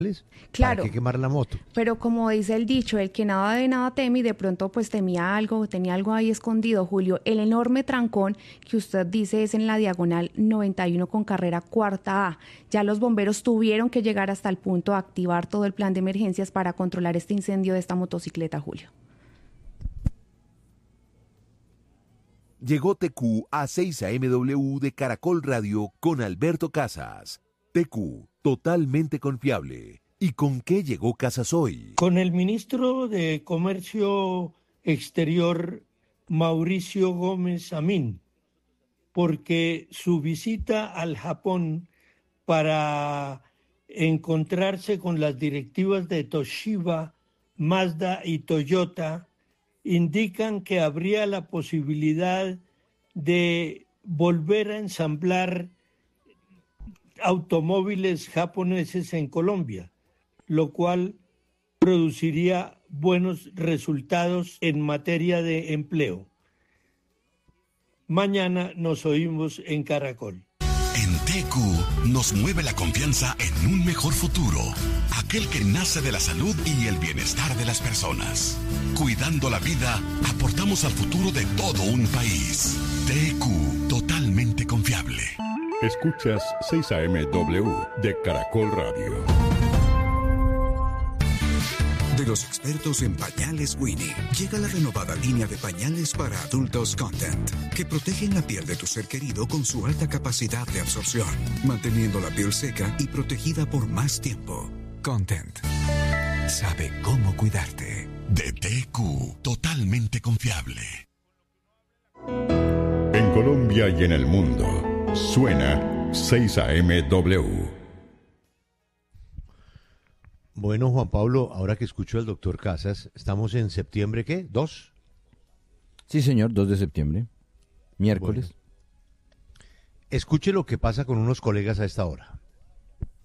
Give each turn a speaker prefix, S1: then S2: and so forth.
S1: ¿Para
S2: Claro,
S1: qué quemar la moto?
S2: pero como dice el dicho, el que nada de nada teme y de pronto pues temía algo, tenía algo ahí escondido, Julio. El enorme trancón que usted dice es en la diagonal 91 con carrera cuarta A. Ya los bomberos tuvieron que llegar hasta el punto de activar todo el plan de emergencias para controlar este incendio de esta motocicleta, Julio.
S3: Llegó TQ a 6 AMW de Caracol Radio con Alberto Casas. TQ, totalmente confiable. ¿Y con qué llegó Casas hoy?
S4: Con el ministro de Comercio Exterior, Mauricio Gómez Amín, porque su visita al Japón para encontrarse con las directivas de Toshiba, Mazda y Toyota indican que habría la posibilidad de volver a ensamblar automóviles japoneses en Colombia, lo cual produciría buenos resultados en materia de empleo. Mañana nos oímos en Caracol.
S5: En TQ nos mueve la confianza en un mejor futuro, aquel que nace de la salud y el bienestar de las personas. Cuidando la vida, aportamos al futuro de todo un país. TQ, totalmente confiable.
S6: Escuchas 6 AMW de Caracol Radio.
S7: De los expertos en pañales Winnie, llega la renovada línea de pañales para adultos Content, que protegen la piel de tu ser querido con su alta capacidad de absorción, manteniendo la piel seca y protegida por más tiempo. Content sabe cómo cuidarte.
S5: De TQ, totalmente confiable.
S6: En Colombia y en el mundo, suena 6 AMW.
S1: Bueno, Juan Pablo, ahora que escucho al doctor Casas, estamos en septiembre, ¿qué? ¿2?
S8: Sí, señor, 2 de septiembre, miércoles.
S1: Bueno, escuche lo que pasa con unos colegas a esta hora.